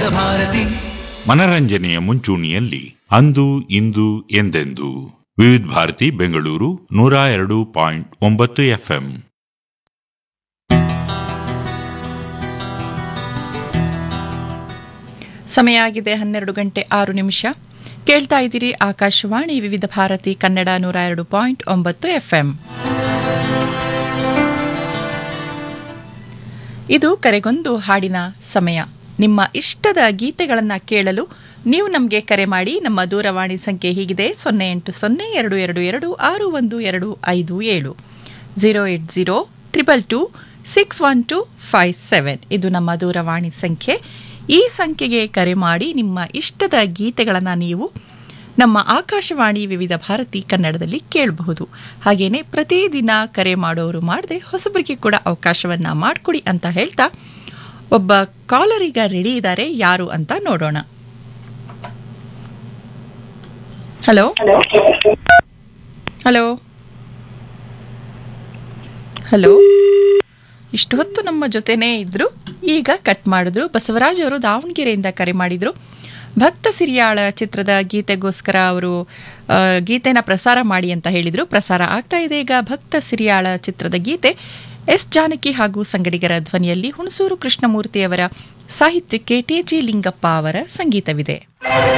ಭಾರತಿ. ಮನರಂಜನೆಯ ಮುಂಚೂಣಿಯಲ್ಲಿ ಅಂದು ಇಂದು ಎಂದೆಂದು ವಿವಿಧ ಭಾರತಿ ಬೆಂಗಳೂರು 102.9 FM. ಸಮಯ ಆಗಿದೆ 12:06. ಕೇಳ್ತಾ ಇದ್ದೀರಿ ಆಕಾಶವಾಣಿ ವಿವಿಧ ಭಾರತಿ ಕನ್ನಡ 102.9 FM. ಇದು ಕರೆಗೊಂದು ಹಾಡಿನ ಸಮಯ. ನಿಮ್ಮ ಇಷ್ಟದ ಗೀತೆಗಳನ್ನು ಕೇಳಲು ನೀವು ನಮಗೆ ಕರೆ ಮಾಡಿ. ನಮ್ಮ ದೂರವಾಣಿ ಸಂಖ್ಯೆ ಹೀಗಿದೆ: 08022261257 08022226127. ಇದು ನಮ್ಮ ದೂರವಾಣಿ ಸಂಖ್ಯೆ. ಈ ಸಂಖ್ಯೆಗೆ ಕರೆ ಮಾಡಿ ನಿಮ್ಮ ಇಷ್ಟದ ಗೀತೆಗಳನ್ನು ನೀವು ನಮ್ಮ ಆಕಾಶವಾಣಿ ವಿವಿಧ ಭಾರತಿ ಕನ್ನಡದಲ್ಲಿ ಕೇಳಬಹುದು. ಹಾಗೇನೆ ಪ್ರತಿದಿನ ಕರೆ ಮಾಡೋರು ಮಾಡದೆ ಹೊಸಬರಿಗೆ ಕೂಡ ಅವಕಾಶವನ್ನ ಮಾಡಿಕೊಡಿ ಅಂತ ಹೇಳ್ತಾ, ಒಬ್ಬ ಕಾಲರ್ ಈಗ ರೆಡಿ ಇದ್ದಾರೆ. ಯಾರು ಅಂತ ನೋಡೋಣ. Hello hello hello. ಇಷ್ಟು ಹೊತ್ತು ನಮ್ಮ ಜೊತೆನೇ ಇದ್ರು, ಈಗ ಕಟ್ ಮಾಡಿದ್ರು. ಬಸವರಾಜ್ ಅವರು ದಾವಣಗೆರೆಯಿಂದ ಕರೆ ಮಾಡಿದ್ರು. ಭಕ್ತ ಸಿರಿಯಾಳ ಚಿತ್ರದ ಗೀತೆಗೋಸ್ಕರ ಅವರು ಗೀತೆನ ಪ್ರಸಾರ ಮಾಡಿ ಅಂತ ಹೇಳಿದ್ರು. ಪ್ರಸಾರ ಆಗ್ತಾ ಇದೆ ಈಗ ಭಕ್ತ ಸಿರಿಯಾಳ ಚಿತ್ರದ ಗೀತೆ. ಎಸ್ ಜಾನಕಿ ಹಾಗೂ ಸಂಗಡಿಗರ ಧ್ವನಿಯಲ್ಲಿ ಹುಣಸೂರು ಕೃಷ್ಣಮೂರ್ತಿಯವರ ಸಾಹಿತ್ಯಕ್ಕೆ ಟಿ ಜಿ ಲಿಂಗಪ್ಪ ಅವರ ಸಂಗೀತವಿದೆ.